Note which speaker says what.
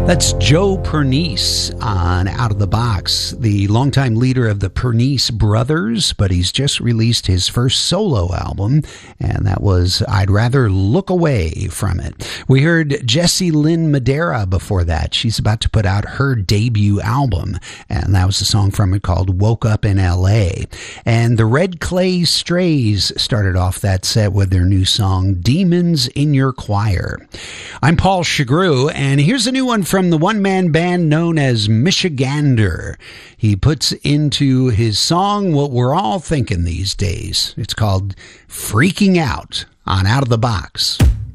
Speaker 1: That's Joe Pernice on Out of the Box, the longtime leader of the Pernice Brothers, but he's just released his first solo album, and that was I'd Rather Look Away From It. We heard Jessie Lynn Madera before that. She's about to put out her debut album, and that was a song from it called Woke Up in L.A. And the Red Clay Strays started off that set with their new song, Demons in Your Choir. I'm Paul Chagru, and here's a new one from the one-man band known as Michigander. He puts into his song what we're all thinking these days. It's called Freaking Out on Out of the Box.